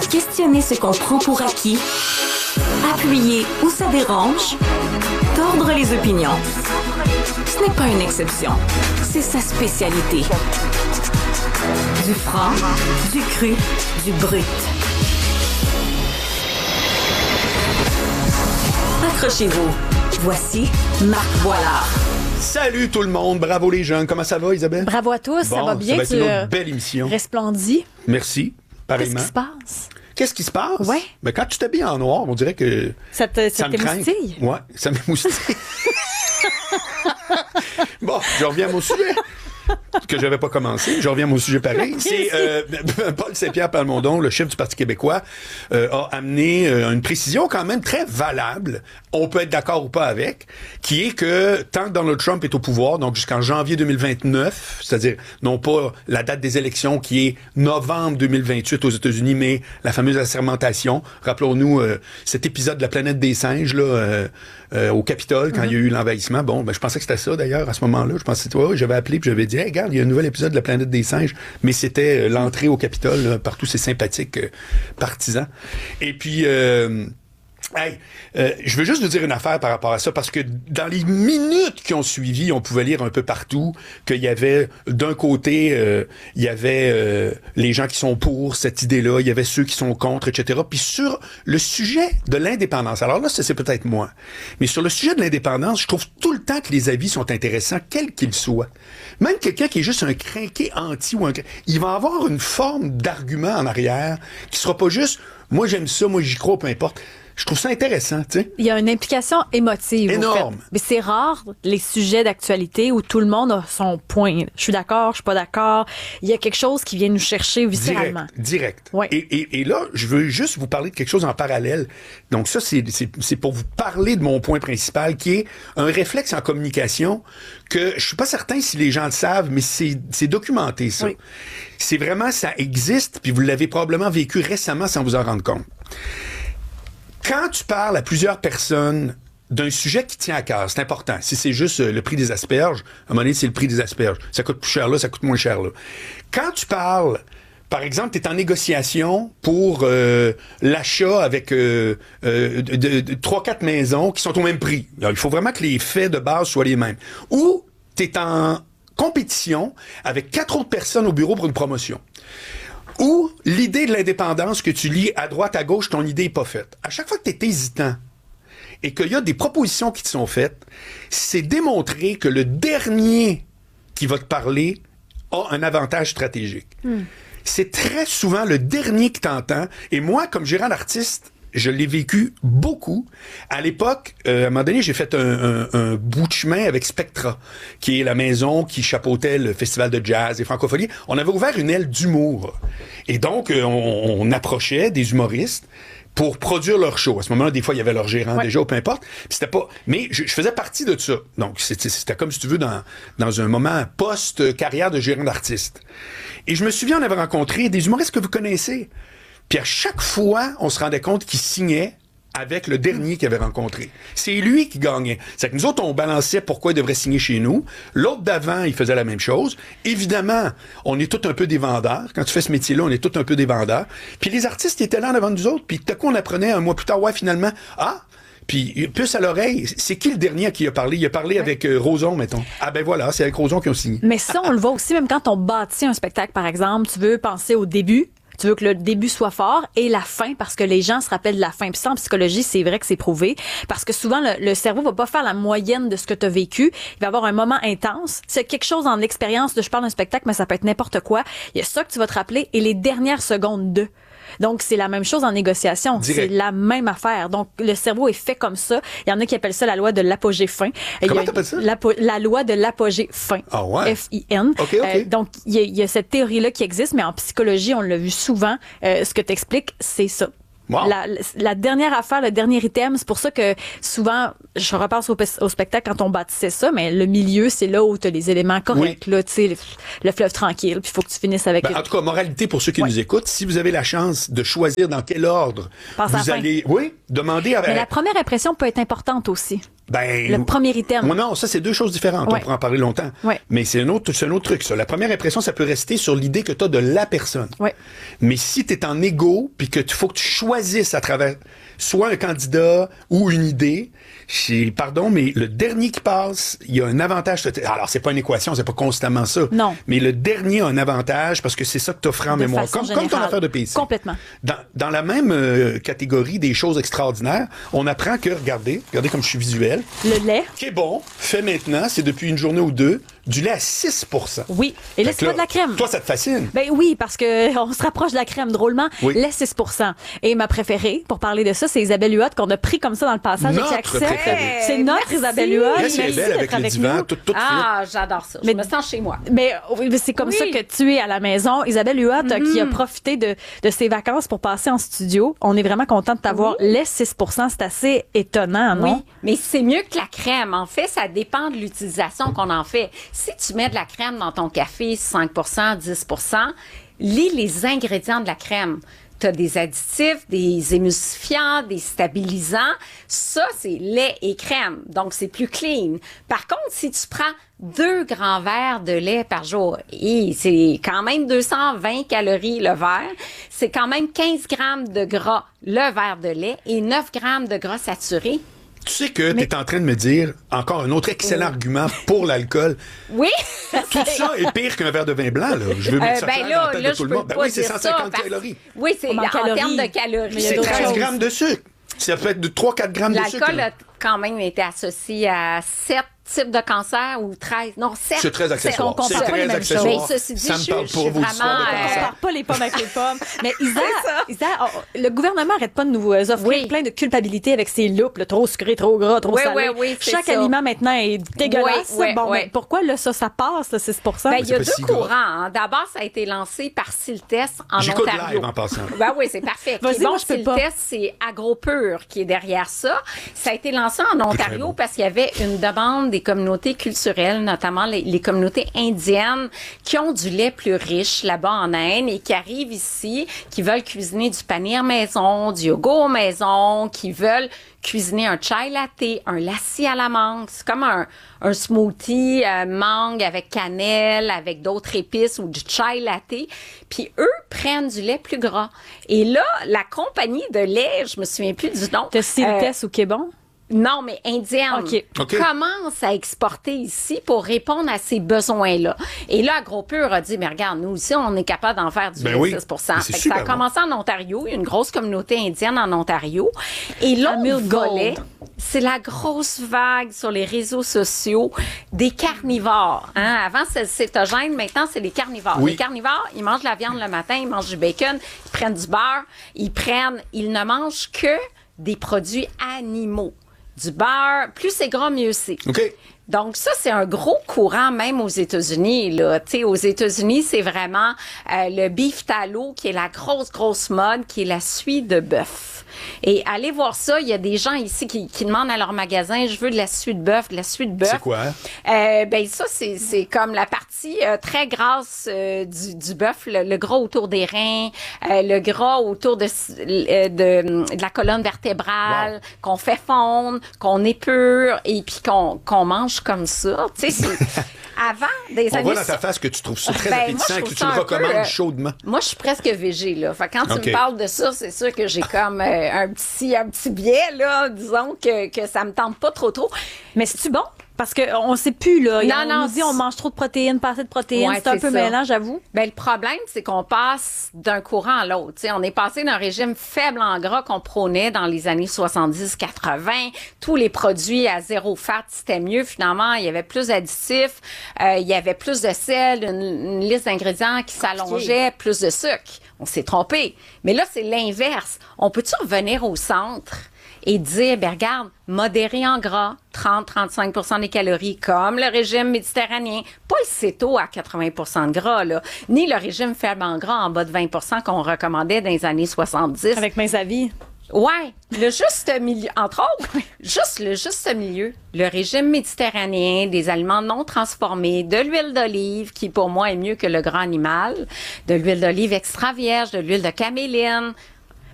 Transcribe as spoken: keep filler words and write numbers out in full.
Questionner ce qu'on prend pour acquis, appuyer où ça dérange, tordre les opinions. Ce n'est pas une exception, c'est sa spécialité. Du franc, du cru, du brut. Accrochez-vous, voici Marc Boilard. Salut tout le monde, bravo les jeunes, comment ça va Isabelle? Bravo à tous, bon, ça va bien, ça va être tu une autre belle émission. resplendis. Merci, pareillement. Qu'est-ce qui se passe? Qu'est-ce qui se passe? Ouais. Ben, quand tu t'habilles en noir, on dirait que Ça te, ça ça me craint. t'émoustille? Ouais, ça m'émoustille. Bon, je reviens à mon sujet. Que j'avais pas commencé. Je reviens à mon sujet pareil. C'est euh, Paul Saint-Pierre Plamondon, le chef du Parti québécois, euh, a amené euh, une précision quand même très valable. On peut être d'accord ou pas avec, qui est que tant que Donald Trump est au pouvoir, donc jusqu'en janvier deux mille vingt-neuf, c'est-à-dire non pas la date des élections qui est novembre deux mille vingt-huit aux États-Unis, mais la fameuse assermentation. Rappelons-nous euh, cet épisode de la planète des singes là, euh, euh, au Capitole quand mm-hmm. il y a eu l'envahissement. Bon, ben je pensais que c'était ça d'ailleurs à ce moment-là. Je pensais, ouais, j'avais appelé puis j'avais dit, hey, regarde, il y a un nouvel épisode de la planète des singes, mais c'était euh, l'entrée au Capitole là, par tous ces sympathiques euh, partisans. Et puis, euh, hey, euh, je veux juste vous dire une affaire par rapport à ça, parce que dans les minutes qui ont suivi, on pouvait lire un peu partout qu'il y avait, d'un côté, euh, il y avait euh, les gens qui sont pour cette idée-là, il y avait ceux qui sont contre, et cetera. Puis sur le sujet de l'indépendance, alors là, ça, c'est peut-être moi, mais sur le sujet de l'indépendance, je trouve tout le temps que les avis sont intéressants, quels qu'ils soient. Même quelqu'un qui est juste un crinqué anti ou un... il va avoir une forme d'argument en arrière qui sera pas juste « moi, j'aime ça, moi, j'y crois, peu importe ». Je trouve ça intéressant, tu sais. Il y a une implication émotive. Énorme. Mais c'est rare, les sujets d'actualité où tout le monde a son point. Je suis d'accord, je suis pas d'accord. Il y a quelque chose qui vient nous chercher viscéralement. Direct, direct. Ouais. Et, et, et là, je veux juste vous parler de quelque chose en parallèle. Donc ça, c'est, c'est, c'est pour vous parler de mon point principal, qui est un réflexe en communication que je suis pas certain si les gens le savent, mais c'est, c'est documenté, ça. Oui. C'est vraiment, ça existe, puis vous l'avez probablement vécu récemment sans vous en rendre compte. Quand tu parles à plusieurs personnes d'un sujet qui tient à cœur, c'est important. Si c'est juste le prix des asperges, à un moment donné, c'est le prix des asperges. Ça coûte plus cher là, ça coûte moins cher là. Quand tu parles, par exemple, tu es en négociation pour euh, l'achat avec euh, euh, de, de, de trois quatre maisons qui sont au même prix. Alors, il faut vraiment que les faits de base soient les mêmes. Ou tu es en compétition avec quatre autres personnes au bureau pour une promotion. Ou l'idée de l'indépendance que tu lis à droite, à gauche, ton idée n'est pas faite. À chaque fois que tu es hésitant et qu'il y a des propositions qui te sont faites, c'est démontrer que le dernier qui va te parler a un avantage stratégique. Mm. C'est très souvent le dernier qui t'entend. Et moi, comme gérant d'artiste, je l'ai vécu beaucoup. À l'époque, euh, à un moment donné, j'ai fait un, un, un bout de chemin avec Spectra, qui est la maison qui chapeautait le festival de jazz et francophonie. On avait ouvert une aile d'humour. Et donc, euh, on, on approchait des humoristes pour produire leur show. À ce moment-là, des fois, il y avait leur gérant ouais. déjà, ou peu importe. Puis c'était pas... Mais je, je faisais partie de ça. Donc, c'était, c'était comme, si tu veux, dans, dans un moment post-carrière de gérant d'artiste. Et je me souviens, on avait rencontré des humoristes que vous connaissez. Puis à chaque fois, on se rendait compte qu'il signait avec le dernier qu'il avait rencontré. C'est lui qui gagnait. C'est que nous autres, on balançait pourquoi il devrait signer chez nous. L'autre d'avant, il faisait la même chose. Évidemment, on est tous un peu des vendeurs. Quand tu fais ce métier-là, on est tous un peu des vendeurs. Puis les artistes, ils étaient là en avant de nous autres. Puis tout à coup, on apprenait un mois plus tard, ouais, finalement, ah... Puis, plus à l'oreille, c'est qui le dernier à qui il a parlé? Il a parlé ouais. avec euh, Roson, mettons. Ah ben voilà, c'est avec Roson qu'ils ont signé. Mais ça, on le voit aussi, même quand on bâtit un spectacle, par exemple, tu veux penser au début. Tu veux que le début soit fort et la fin, parce que les gens se rappellent de la fin. Puis ça, en psychologie, c'est vrai que c'est prouvé. Parce que souvent, le, le cerveau va pas faire la moyenne de ce que tu as vécu. Il va avoir un moment intense. C'est quelque chose en expérience de je parle d'un spectacle, mais ça peut être n'importe quoi. Il y a ça que tu vas te rappeler et les dernières secondes de. Donc, c'est la même chose en négociation. Direct. C'est la même affaire. Donc, le cerveau est fait comme ça. Il y en a qui appellent ça la loi de l'apogée fin. Comment t'appelles ça? La loi de l'apogée fin. Ah ouais? F I N. OK, OK. Euh, donc, il y, y a cette théorie-là qui existe, mais en psychologie, on l'a vu souvent. Euh, ce que t'expliques, c'est ça. Wow. La, la dernière affaire, le dernier item, c'est pour ça que souvent, je repense au, au spectacle quand on bâtissait ça, mais le milieu, c'est là où tu as les éléments corrects, oui. là, tu sais, le, le fleuve tranquille, puis il faut que tu finisses avec... Ben, en tout cas, moralité pour ceux qui ouais. nous écoutent, si vous avez la chance de choisir dans quel ordre Pense vous allez... Oui, demander... À... Mais la première impression peut être importante aussi. Ben, le premier item. Moi, non, ça, c'est deux choses différentes. Ouais. On pourra en parler longtemps. Ouais. Mais c'est un autre, c'est un autre truc, ça. La première impression, ça peut rester sur l'idée que tu as de la personne. Ouais. Mais si tu es en égo, puis que tu faut que tu choisisses à travers soit un candidat ou une idée, c'est, pardon, mais le dernier qui passe, il y a un avantage. Alors, c'est pas une équation, c'est pas constamment ça. Non. Mais le dernier a un avantage parce que c'est ça que tu offres en De mémoire. façon Comme, comme ton générale. affaire de P C. Complètement. Dans, dans la même euh, catégorie des choses extraordinaires, on apprend que, regardez, regardez comme je suis visuel, Le lait. qui est bon, fait maintenant, c'est depuis une journée ou deux, du lait à six pour cent. Oui. Et là, Fait c'est que pas de la crème. Toi, ça te fascine. Ben oui, parce que on se rapproche de la crème drôlement. Oui. Lait six pour cent. Et ma préférée, pour parler de ça, c'est Isabelle Huot qu'on a pris comme ça dans le passage Notre et qui accepte. préférée. C'est notre Merci. Isabelle Huot. Yes, elle est Merci belle avec d'être le avec divan, nous. tout, tout Ah, j'adore ça. Mais- Je me sens chez moi. Mais oui, mais c'est comme Oui. ça que tu es à la maison. Isabelle Huot, euh, qui a profité de, de ses vacances pour passer en studio. On est vraiment content de t'avoir. Lait six pour cent, c'est assez étonnant, non? Oui, mais c'est mieux que la crème. En fait, ça dépend de l'utilisation qu'on en fait. Si tu mets de la crème dans ton café, cinq pour cent, dix pour cent, lis les ingrédients de la crème. Tu as des additifs, des émulsifiants, des stabilisants. Ça, c'est lait et crème. Donc, c'est plus clean. Par contre, si tu prends deux grands verres de lait par jour, et c'est quand même deux cent vingt calories le verre, c'est quand même quinze grammes de gras le verre de lait et neuf grammes de gras saturés. Tu sais que tu es en train de me dire, encore un autre excellent argument pour l'alcool. Oui. Tout ça est pire qu'un verre de vin blanc, là. Je veux mettre Euh, ça clair ben dans là, la tête là, de tout je le monde. peux Ben pas oui, c'est dire cent ça, cinquante parce- calories. Oui, c'est Comme en en calories. termes de Mais il y calories. a C'est d'autres treize choses. grammes de sucre. Ça peut être de trois à quatre grammes de sucre. L'alcool là. a quand même été associé à sept types de cancers ou treize. Non, sept. C'est très accessoire. on C'est compare pas les très mêmes accessoire. choses. Mais ceci dit, ça me je- parle je pas, suis vos histoires de vraiment, On cancer. compare pas les pommes avec les pommes. Mais Isa, Isa oh, le gouvernement arrête pas de nous euh, offrir Oui. plein de culpabilité avec ses loupes, là, trop sucré, trop gras, trop Oui, salé. oui, oui, c'est Chaque ça. aliment maintenant est dégueulasse. Oui, oui, bon, oui. mais pourquoi là, ça, ça passe, là, six pour cent? Ben, il y a C'est pas deux si gras. courants. hein. D'abord, ça a été lancé par Siltest en J'écoute Ontario. live en passant. Ben oui, c'est parfait. Vas-y, Puis bon, moi, je peux pas. Siltest, c'est AgroPure qui est derrière ça. Ça a été lancé en Très Ontario bon. parce qu'il y avait une demande des communautés culturelles, notamment les, les communautés indiennes qui ont du lait plus riche là-bas en Inde et qui arrivent ici, qui veulent cuisiner du paneer maison, du yogourt maison, qui veulent cuisiner un chai latte, un lassi à la mangue. C'est comme un, un smoothie euh, mangue avec cannelle, avec d'autres épices ou du chai latte. Puis eux prennent du lait plus gras. Et là, la compagnie de lait, je me souviens plus du nom. De Siltest euh, ou Québon? non, mais indienne. OK. OK. Commence à exporter ici pour répondre à ces besoins-là. Et là, AgroPure a dit, mais regarde, nous aussi, on est capable d'en faire du Ben lait oui. six pour cent. Mais c'est Fait que ça a super bon. commencé en Ontario. Il y a une grosse communauté indienne en Ontario. Et l'autre Amul Gold. volet, c'est la grosse vague sur les réseaux sociaux des carnivores. Hein? Avant, c'est le cétogène. Maintenant, c'est les carnivores. Oui. Les carnivores, ils mangent de la viande le matin, ils mangent du bacon, ils prennent du beurre, ils prennent, ils ne mangent que des produits animaux. Du beurre, plus c'est gras, mieux c'est. OK. Donc ça, c'est un gros courant même aux États-Unis. Là, tu sais, aux États-Unis, c'est vraiment euh, le beef tallow qui est la grosse grosse mode, qui est la suie de bœuf. Et allez voir ça, il y a des gens ici qui, qui demandent à leur magasin, je veux de la suie de bœuf, de la suie de bœuf. C'est quoi? Euh, ben ça, c'est, c'est comme la partie euh, très grasse euh, du, du bœuf, le, le gras autour des reins, euh, le gras autour de, euh, de, de la colonne vertébrale, Wow. qu'on fait fondre, qu'on épure et puis qu'on, qu'on mange comme ça. Tu sais, c'est- avant des On années... voit dans ta face que tu trouves ça très Ben, moi, appétissant je et que trouve tu ça le un peu, recommandes euh, chaudement. Moi, je suis presque végé, là. Fait que quand tu OK. me parles de ça, c'est sûr que j'ai comme euh, un petit un petit biais, là. Disons que, que ça me tente pas trop trop. Mais c'est-tu bon? Parce qu'on sait plus, là. Non, on non, nous dit on mange trop de protéines, pas assez de protéines. Ouais, c'est un c'est peu ça. mêlant, j'avoue. Ben, le problème, c'est qu'on passe d'un courant à l'autre. Tu sais, on est passé d'un régime faible en gras qu'on prônait dans les années soixante-dix quatre-vingt. Tous les produits à zéro fat, c'était mieux. Finalement, il y avait plus d'additifs, euh, il y avait plus de sel, une, une liste d'ingrédients qui s'allongeait, plus de sucre. On s'est trompé. Mais là, c'est l'inverse. On peut-tu revenir au centre et dire, ben regarde, modéré en gras, trente à trente-cinq pour cent des calories, comme le régime méditerranéen. Pas le céto à quatre-vingts pour cent de gras, là, ni le régime faible en gras en bas de vingt pour cent qu'on recommandait dans les années soixante-dix. Avec mes avis. Ouais, le juste milieu, entre autres, juste le juste milieu, le régime méditerranéen, des aliments non transformés, de l'huile d'olive, qui pour moi est mieux que le gras animal, de l'huile d'olive extra vierge, de l'huile de caméline.